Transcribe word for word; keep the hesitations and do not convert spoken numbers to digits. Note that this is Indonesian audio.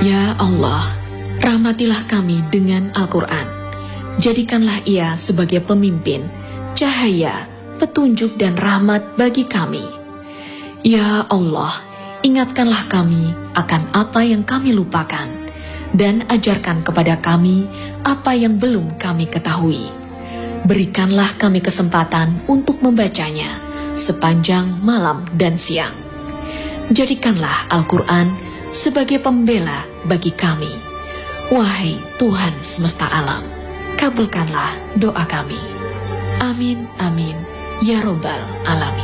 Ya Allah, rahmatilah kami dengan Al-Quran. Jadikanlah ia sebagai pemimpin, cahaya, petunjuk dan rahmat bagi kami. Ya Allah, ingatkanlah kami akan apa yang kami lupakan, dan ajarkan kepada kami apa yang belum kami ketahui. Berikanlah kami kesempatan untuk membacanya sepanjang malam dan siang. Jadikanlah Al-Quran sebagai pembela bagi kami. Wahai Tuhan semesta alam, kabulkanlah doa kami. Amin, amin, ya Robbal Alamin.